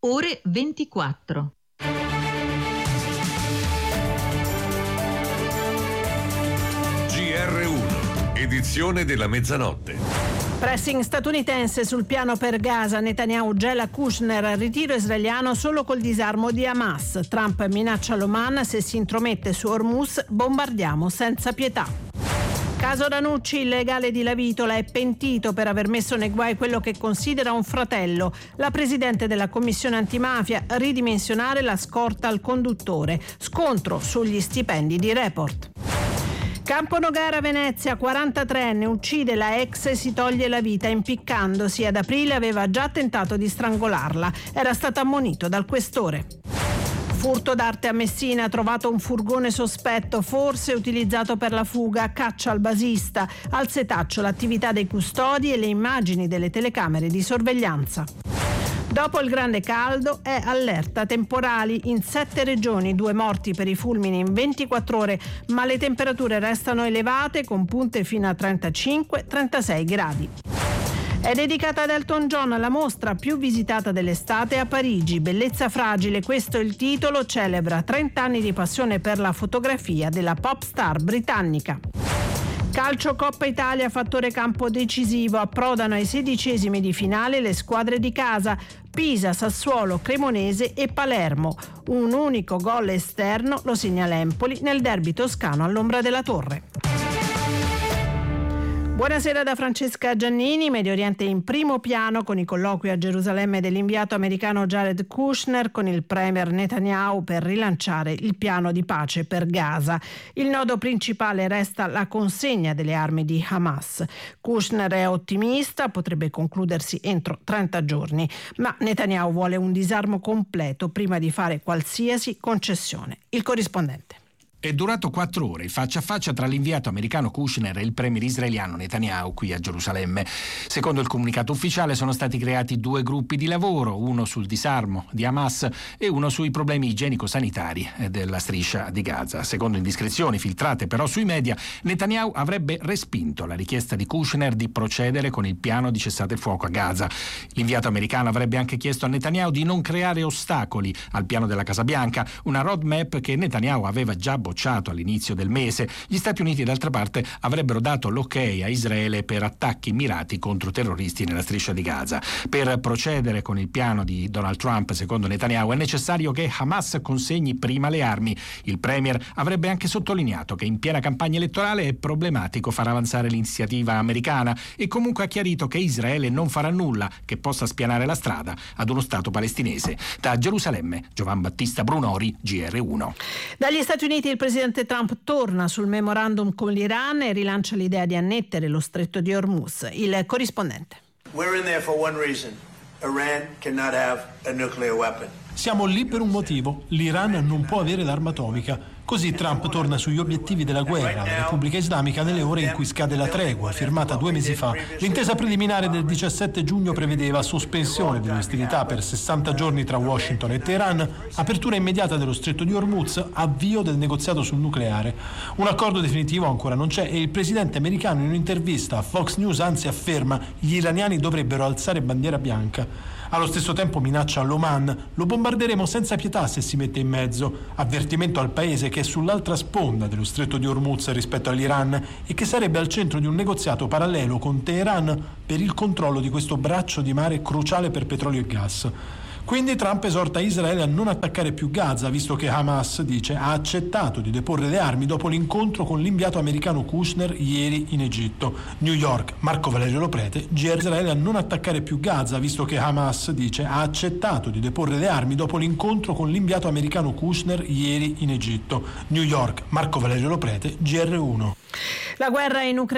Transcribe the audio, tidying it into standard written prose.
ore 24. GR1, edizione della mezzanotte. Pressing statunitense sul piano per Gaza. Netanyahu gela Kushner, ritiro israeliano solo col disarmo di Hamas. Trump minaccia l'Oman: se si intromette su Hormuz bombardiamo senza pietà. Caso Ranucci, il legale di Lavitola è pentito per aver messo nei guai quello che considera un fratello. La presidente della commissione antimafia: ridimensionare la scorta al conduttore. Scontro sugli stipendi di Report. Campo Nogara, Venezia, 43enne uccide la ex e si toglie la vita impiccandosi. Ad aprile aveva già tentato di strangolarla. Era stato ammonito dal questore. Furto d'arte a Messina, trovato un furgone sospetto, forse utilizzato per la fuga. Caccia al basista. Al setaccio l'attività dei custodi e le immagini delle telecamere di sorveglianza. Dopo il grande caldo è allerta temporali in 7 regioni, 2 morti per i fulmini in 24 ore, ma le temperature restano elevate con punte fino a 35-36 gradi. È dedicata ad Elton John, la mostra più visitata dell'estate a Parigi. Bellezza fragile, questo è il titolo, celebra 30 anni di passione per la fotografia della pop star britannica. Calcio Coppa Italia, fattore campo decisivo, approdano ai 16esimi di finale le squadre di casa: Pisa, Sassuolo, Cremonese e Palermo. Un unico gol esterno lo segna l'Empoli nel derby toscano all'ombra della Torre. Buonasera da Francesca Giannini. Medio Oriente in primo piano con i colloqui a Gerusalemme dell'inviato americano Jared Kushner con il premier Netanyahu per rilanciare il piano di pace per Gaza. Il nodo principale resta la consegna delle armi di Hamas. Kushner è ottimista, potrebbe concludersi entro 30 giorni, ma Netanyahu vuole un disarmo completo prima di fare qualsiasi concessione. Il corrispondente. È durato 4 ore il faccia a faccia tra l'inviato americano Kushner e il premier israeliano Netanyahu qui a Gerusalemme. Secondo il comunicato ufficiale sono stati creati 2 gruppi di lavoro, uno sul disarmo di Hamas e uno sui problemi igienico-sanitari della striscia di Gaza. Secondo indiscrezioni filtrate però sui media, Netanyahu avrebbe respinto la richiesta di Kushner di procedere con il piano di cessate il fuoco a Gaza. L'inviato americano avrebbe anche chiesto a Netanyahu di non creare ostacoli al piano della Casa Bianca, una roadmap che Netanyahu aveva già bocciato all'inizio del mese. Gli Stati Uniti d'altra parte avrebbero dato l'ok a Israele per attacchi mirati contro terroristi nella striscia di Gaza. Per procedere con il piano di Donald Trump, secondo Netanyahu, è necessario che Hamas consegni prima le armi. Il premier avrebbe anche sottolineato che in piena campagna elettorale è problematico far avanzare l'iniziativa americana e comunque ha chiarito che Israele non farà nulla che possa spianare la strada ad uno Stato palestinese. Da Gerusalemme, Giovan Battista Brunori, GR1. Dagli Stati Uniti il presidente Trump torna sul memorandum con l'Iran e rilancia l'idea di annettere lo stretto di Hormuz. Il corrispondente. We're in there for one reason. Iran cannot have a nuclear weapon. Siamo lì per un motivo. L'Iran non può avere l'arma atomica. Così Trump torna sugli obiettivi della guerra alla Repubblica Islamica nelle ore in cui scade la tregua, firmata 2 mesi fa. L'intesa preliminare del 17 giugno prevedeva sospensione delle ostilità per 60 giorni tra Washington e Teheran, apertura immediata dello stretto di Hormuz, avvio del negoziato sul nucleare. Un accordo definitivo ancora non c'è e il presidente americano in un'intervista a Fox News anzi afferma: gli iraniani dovrebbero alzare bandiera bianca. Allo stesso tempo minaccia l'Oman: lo bombarderemo senza pietà se si mette in mezzo. Avvertimento al paese che è sull'altra sponda dello stretto di Hormuz rispetto all'Iran e che sarebbe al centro di un negoziato parallelo con Teheran per il controllo di questo braccio di mare cruciale per petrolio e gas. Quindi Trump esorta Israele a non attaccare più Gaza, visto che Hamas, dice, ha accettato di deporre le armi dopo l'incontro con l'inviato americano Kushner ieri in Egitto. New York, Marco Valerio Loprete, GR. Israele a non attaccare più Gaza, visto che Hamas, dice, ha accettato di deporre le armi dopo l'incontro con l'inviato americano Kushner ieri in Egitto. New York, Marco Valerio Loprete, GR1. La guerra in Ucraina